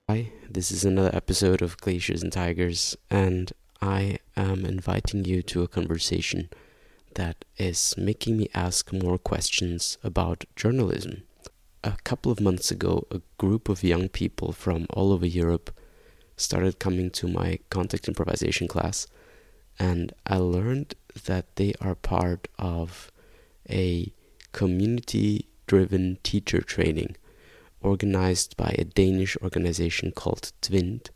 Hi, this is another episode of Glaciers and Tigers, and I am inviting you to a conversation that is making me ask more questions about journalism. A couple of months ago, a group of young people from all over Europe started coming to my context improvisation class, and I learned that they are part of a community-driven teacher training organized by a Danish organization called Twint,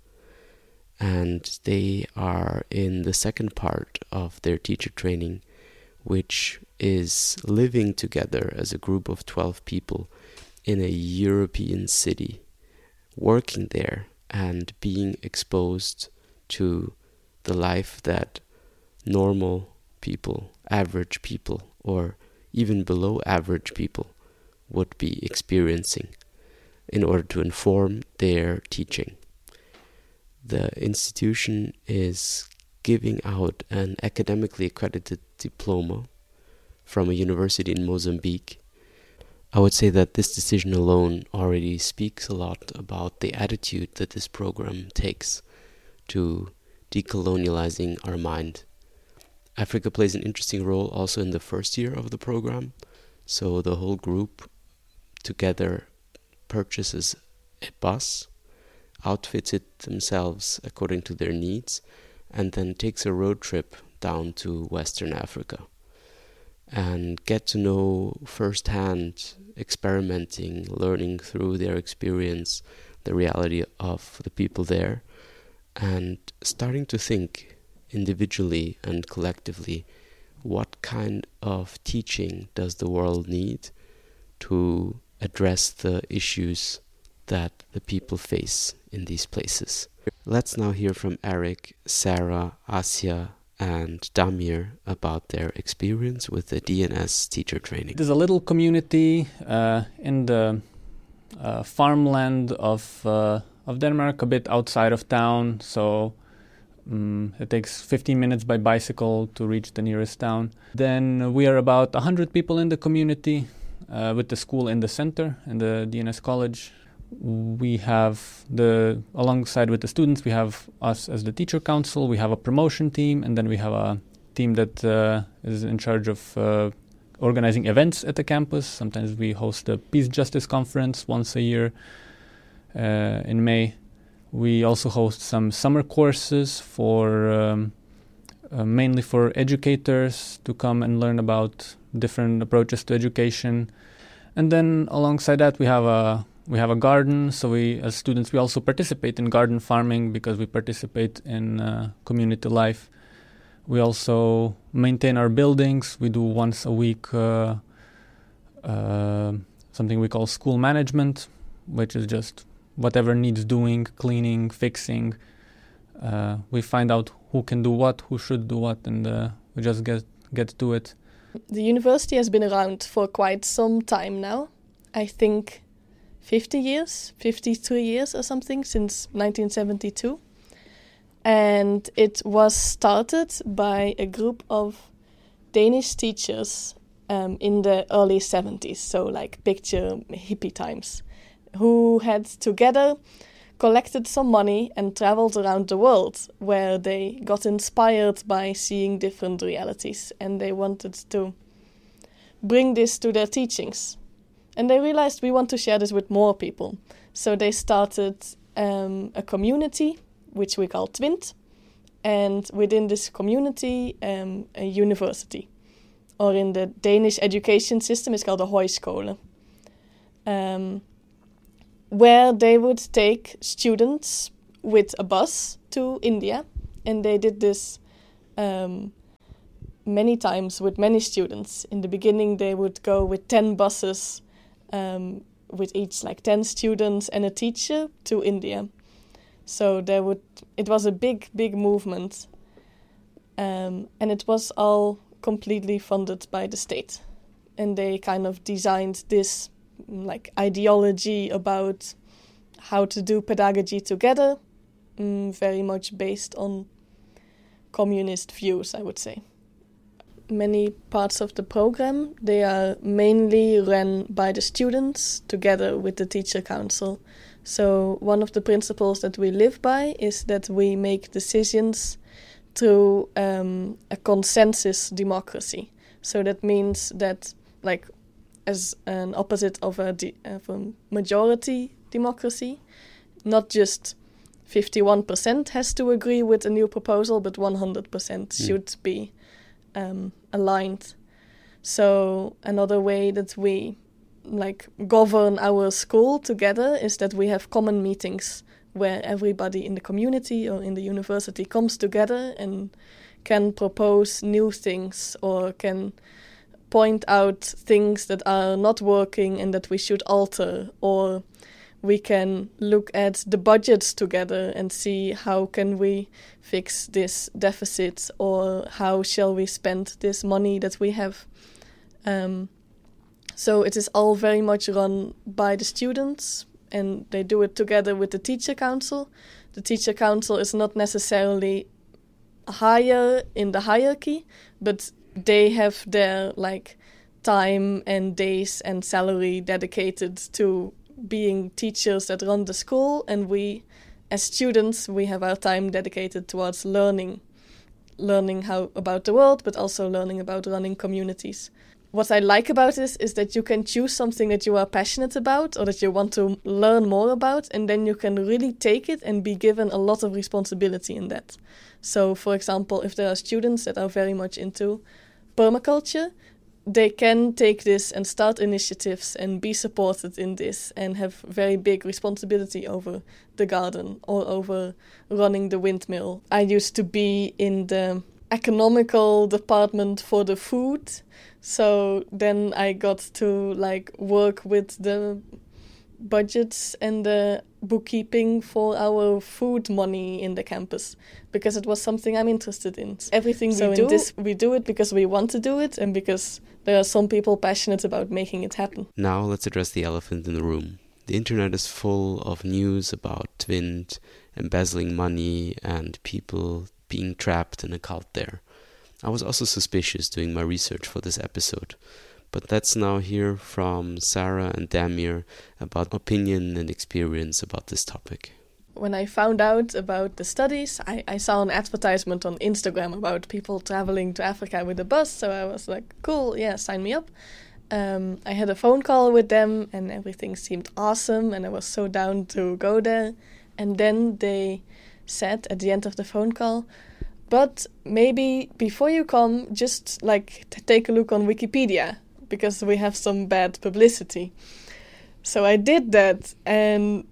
and they are in the second part of their teacher training, which is living together as a group of 12 people in a European city, working there and being exposed to the life that normal people, average people, or even below average people would be experiencing in order to inform their teaching. The institution is giving out an academically accredited diploma from a university in Mozambique. I would say that this decision alone already speaks a lot about the attitude that this program takes to decolonializing our mind. Africa plays an interesting role also in the first year of the program, so the whole group together purchases a bus, outfits it themselves according to their needs, and then takes a road trip down to Western Africa and get to know firsthand, experimenting, learning through their experience, the reality of the people there, and starting to think individually and collectively, what kind of teaching does the world need to address the issues that the people face in these places. Let's now hear from Eric, Sarah, Asya, and Damir about their experience with the DNS teacher training. There's a little community in the farmland of Denmark, a bit outside of town, so it takes 15 minutes by bicycle to reach the nearest town. Then we are about 100 people in the community, with the school in the center, in the DNS college. We have alongside with the students, we have us as the teacher council, we have a promotion team, and then we have a team that is in charge of organizing events at the campus. Sometimes we host a Peace Justice Conference once a year in May. We also host some summer courses for mainly for educators to come and learn about different approaches to education. And then alongside that we have a garden, so we as students we also participate in garden farming because we participate in community life. We also maintain our buildings. We do once a week something we call school management, which is just whatever needs doing, cleaning, fixing. We find out who can do what, who should do what, and we just get to it. The university has been around for quite some time now. I think 53 years or something, since 1972. And it was started by a group of Danish teachers in the early 70s, so like picture hippie times, who had together collected some money and traveled around the world, where they got inspired by seeing different realities, and they wanted to bring this to their teachings. And they realized we want to share this with more people. So they started a community, which we call Twint, and within this community, a university. Or in the Danish education system, it's called a højskole. Where they would take students with a bus to India, and they did this many times with many students. In the beginning, they would go with 10 buses, with each like 10 students and a teacher to India. So it was a big movement, and it was all completely funded by the state. And they kind of designed this like ideology about how to do pedagogy together, very much based on communist views, I would say. many parts of the program, they are mainly run by the students together with the teacher council. So one of the principles that we live by is that we make decisions through a consensus democracy. So that means that, like, as an opposite of a majority democracy, not just 51% has to agree with a new proposal, but 100% should be aligned. So another way that we govern our school together is that we have common meetings where everybody in the community or in the university comes together and can propose new things or can point out things that are not working and that we should alter, or we can look at the budgets together and see how can we fix this deficit, or how shall we spend this money that we have. So it is all very much run by the students, and they do it together with the teacher council. The teacher council is not necessarily higher in the hierarchy, but they have their time and days and salary dedicated to being teachers that run the school, and we as students, we have our time dedicated towards learning how about the world, but also learning about running communities. What I like about this is that you can choose something that you are passionate about or that you want to learn more about, and then you can really take it and be given a lot of responsibility in that. So, for example, if there are students that are very much into permaculture, they can take this and start initiatives and be supported in this and have very big responsibility over the garden or over running the windmill. I used to be in the economical department for the food, so then I got to work with the budgets and the bookkeeping for our food money in the campus, because it was something I'm interested in. Everything we do it because we want to do it and because there are some people passionate about making it happen. Now let's address the elephant in the room. The internet is full of news about Twind embezzling money and people being trapped in a cult there. I was also suspicious doing my research for this episode. But let's now hear from Sarah and Damir about opinion and experience about this topic. When I found out about the studies, I saw an advertisement on Instagram about people traveling to Africa with a bus. So I was like, cool, yeah, sign me up. I had a phone call with them and everything seemed awesome and I was so down to go there. And then they said at the end of the phone call, but maybe before you come, just take a look on Wikipedia, because we have some bad publicity. So I did that, and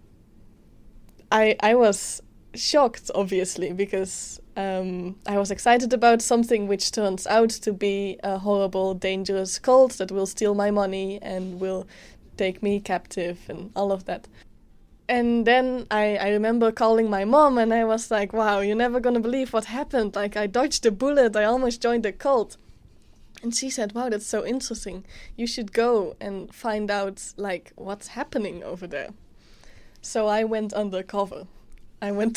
I was shocked, obviously, because I was excited about something which turns out to be a horrible, dangerous cult that will steal my money and will take me captive and all of that. And then I remember calling my mom, and I was like, wow, you're never gonna believe what happened. I dodged a bullet, I almost joined the cult. And she said, wow, that's so interesting. You should go and find out, what's happening over there. So I went undercover. I went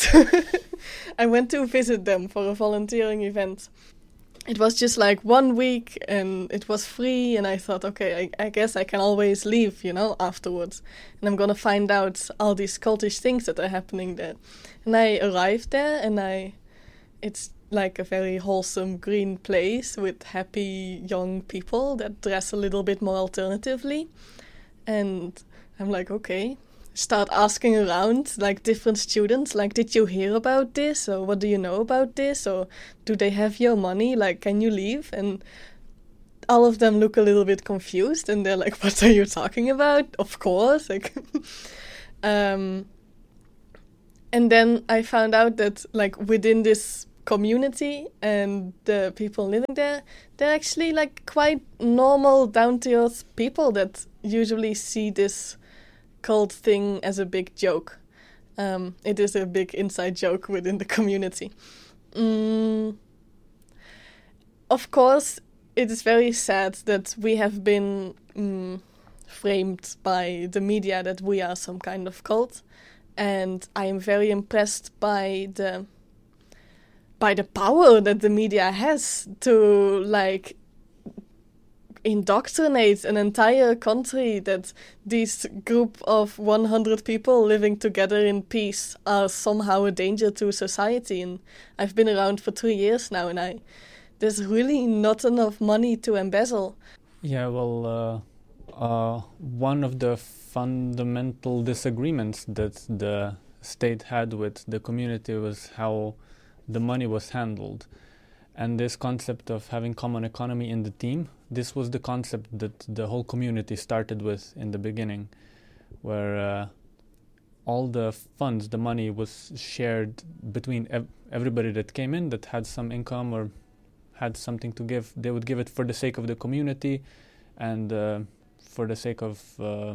to visit them for a volunteering event. It was just 1 week and it was free. And I thought, okay, I guess I can always leave, afterwards. And I'm going to find out all these cultish things that are happening there. And I arrived there and it's a very wholesome green place with happy young people that dress a little bit more alternatively. And I'm like, okay, start asking around, different students, did you hear about this? Or what do you know about this? Or do they have your money? Can you leave? And all of them look a little bit confused and they're like, what are you talking about? Of course. And then I found out that within this community and the people living there, they're actually quite normal, down-to-earth people that usually see this cult thing as a big joke. It is a big inside joke within the community. Of course, it is very sad that we have been framed by the media that we are some kind of cult, and I am very impressed by the power that the media has to indoctrinate an entire country that this group of 100 people living together in peace are somehow a danger to society. And I've been around for 3 years now, and there's really not enough money to embezzle. Yeah, well, one of the fundamental disagreements that the state had with the community was how the money was handled. And this concept of having common economy in the team, this was the concept that the whole community started with in the beginning, where all the funds, the money was shared between everybody that came in that had some income or had something to give. They would give it for the sake of the community and for the sake of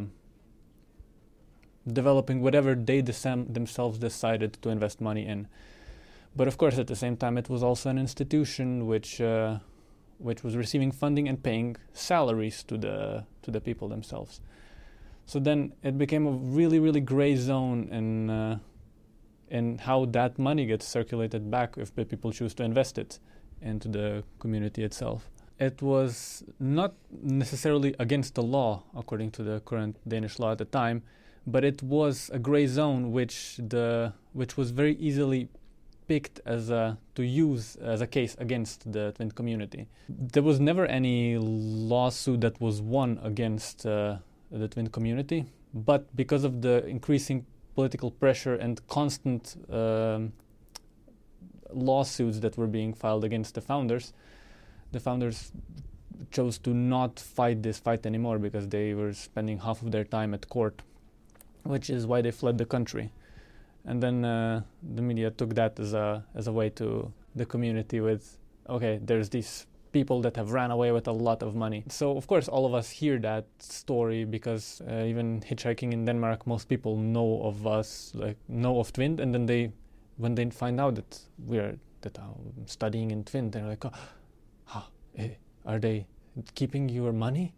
developing whatever they themselves decided to invest money in. But of course, at the same time, it was also an institution which was receiving funding and paying salaries to the people themselves. So then it became a really, really gray zone in how that money gets circulated back if the people choose to invest it into the community itself. It was not necessarily against the law, according to the current Danish law at the time, but it was a gray zone which was very easily picked to use as a case against the Twin community. There was never any lawsuit that was won against the Twin community, but because of the increasing political pressure and constant lawsuits that were being filed against the founders chose to not fight this fight anymore because they were spending half of their time at court, which is why they fled the country. And then the media took that as a way to the community with, okay, there's these people that have ran away with a lot of money. So of course all of us hear that story because even hitchhiking in Denmark, most people know of us, know of Twin, and then when they find out that we're studying in Twin, they're like, are they keeping your money?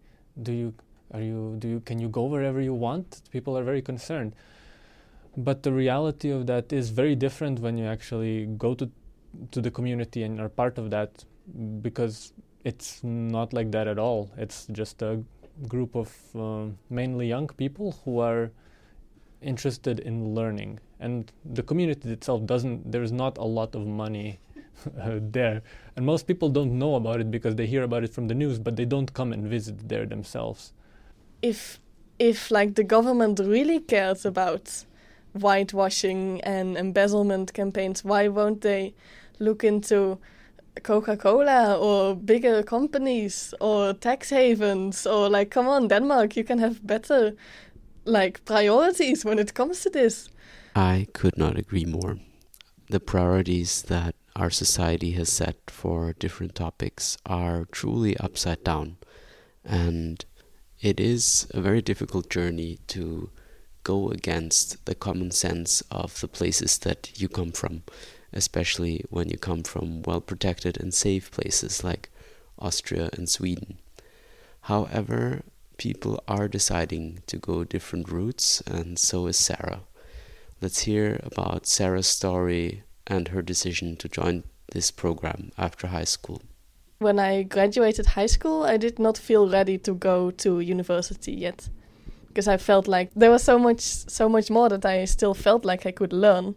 Can you go wherever you want? People are very concerned. But the reality of that is very different when you actually go to the community and are part of that, because it's not like that at all. It's just a group of mainly young people who are interested in learning. And the community itself there's not a lot of money there. And most people don't know about it because they hear about it from the news, but they don't come and visit there themselves. If like the government really cares about whitewashing and embezzlement campaigns, why won't they look into Coca-Cola or bigger companies or tax havens? Or come on, Denmark, you can have better priorities when it comes to this. I could not agree more. The priorities that our society has set for different topics are truly upside down, and it is a very difficult journey to go against the common sense of the places that you come from, especially when you come from well-protected and safe places like Austria and Sweden. However, people are deciding to go different routes, and so is Sarah. Let's hear about Sarah's story and her decision to join this program after high school. When I graduated high school, I did not feel ready to go to university yet, because I felt like there was so much more that I still felt like I could learn.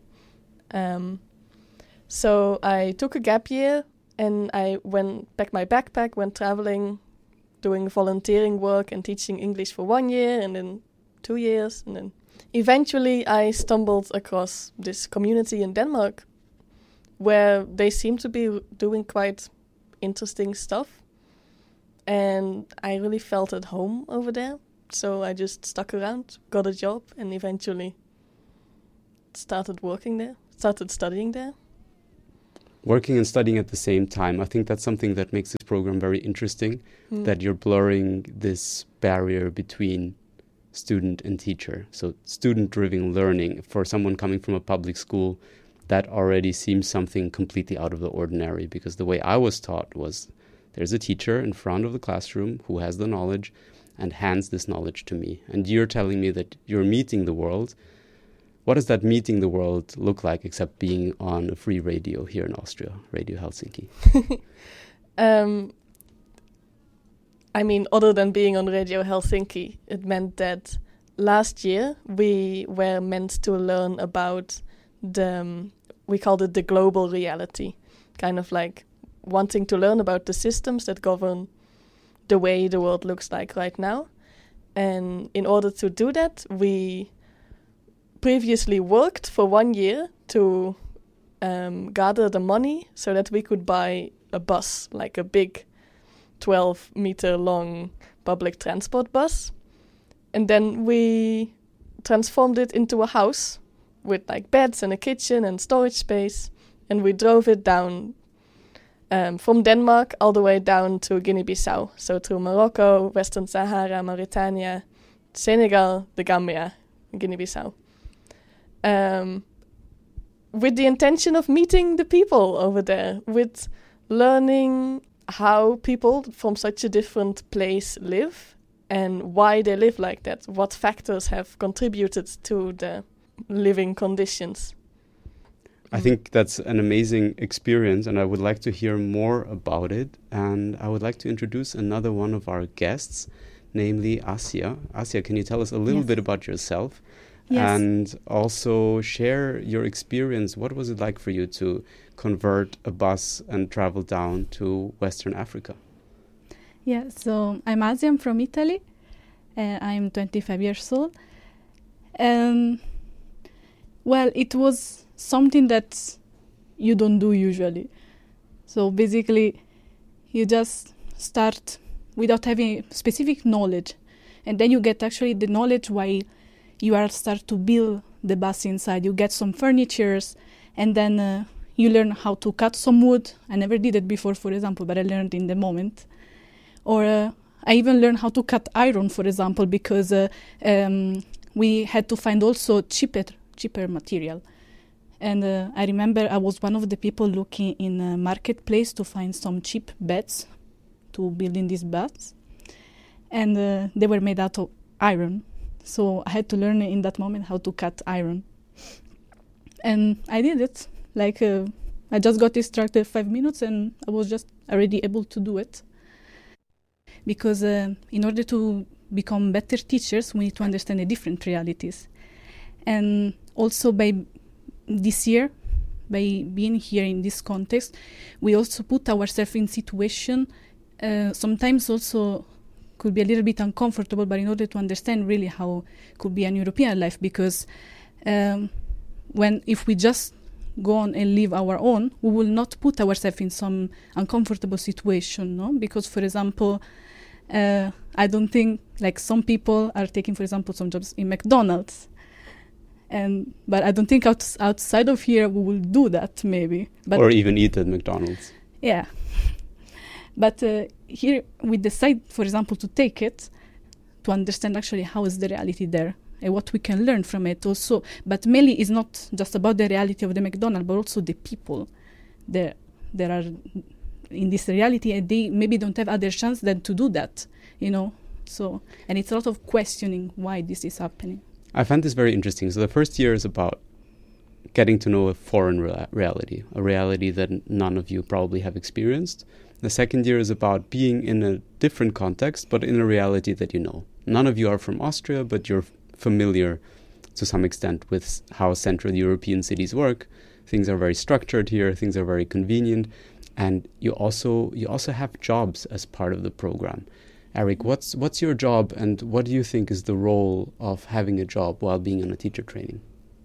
So I took a gap year and I packed my backpack, went traveling, doing volunteering work and teaching English for 1 year and then 2 years. And then eventually I stumbled across this community in Denmark where they seem to be doing quite interesting stuff. And I really felt at home over there. So I just stuck around, got a job, and eventually started working there, started studying there. Working and studying at the same time, I think that's something that makes this program very interesting, that you're blurring this barrier between student and teacher. So student-driven learning, for someone coming from a public school, that already seems something completely out of the ordinary, because the way I was taught was there's a teacher in front of the classroom who has the knowledge and hands this knowledge to me. And you're telling me that you're meeting the world. What does that meeting the world look like except being on a free radio here in Austria, Radio Helsinki? I mean, other than being on Radio Helsinki, it meant that last year we were meant to learn about we called it the global reality, kind of like wanting to learn about the systems that govern the way the world looks like right now. And in order to do that, we previously worked for 1 year to gather the money so that we could buy a bus, like a big 12-meter long public transport bus. And then we transformed it into a house with like beds and a kitchen and storage space. And we drove it down from Denmark all the way down to Guinea-Bissau. So through Morocco, Western Sahara, Mauritania, Senegal, the Gambia, Guinea-Bissau. With the intention of meeting the people over there, with learning how people from such a different place live and why they live like that, what factors have contributed to the living conditions. I think that's an amazing experience, and I would like to hear more about it. And I would like to introduce another one of our guests, namely Asia. Asia, can you tell us a little bit about yourself? Yes. And also share your experience. What was it like for you to convert a bus and travel down to Western Africa? Yeah, so I'm Asia, I'm from Italy. I'm 25 years old. Well, it was something that you don't do usually. So basically, you just start without having specific knowledge. And then you get actually the knowledge while you are start to build the bus inside. You get some furnitures, and then you learn how to cut some wood. I never did it before, for example, but I learned in the moment. Or I even learned how to cut iron, for example, because we had to find also cheaper material. And I remember I was one of the people looking in a marketplace to find some cheap beds to build in these bus. And they were made out of iron. So I had to learn in that moment how to cut iron. And I did it. Like, I just got instructed 5 minutes and I was just already able to do it. Because in order to become better teachers, we need to understand the different realities. And also by this year, by being here in this context, we also put ourselves in situation, sometimes also could be a little bit uncomfortable, but in order to understand really how could be an European life, because if we just go on and live our own, we will not put ourselves in some uncomfortable situation, no? Because, for example, I don't think, like, some people are taking, for example, some jobs in McDonald's, but I don't think outside of here we will do that, maybe. But or even eat at McDonald's. Yeah. But here we decide, for example, to take it, to understand actually how is the reality there and what we can learn from it also. But mainly it's not just about the reality of the McDonald's, but also the people there are in this reality, and they maybe don't have other chance than to do that, you know. So, and it's a lot of questioning why this is happening. I find this very interesting. So the first year is about getting to know a foreign reality, a reality that none of you probably have experienced. The second year is about being in a different context, but in a reality that you know. None of you are from Austria, but you're familiar to some extent with how Central European cities work. Things are very structured here, things are very convenient, and you also have jobs as part of the program. Eric, what's your job, and what do you think is the role of having a job while being on a teacher training?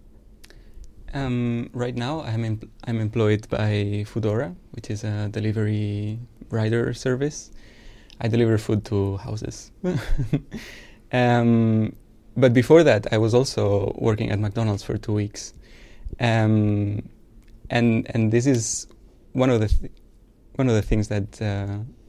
Right now, I'm employed by Foodora, which is a delivery rider service. I deliver food to houses. But before that, I was also working at McDonald's for 2 weeks, and this is one of the things that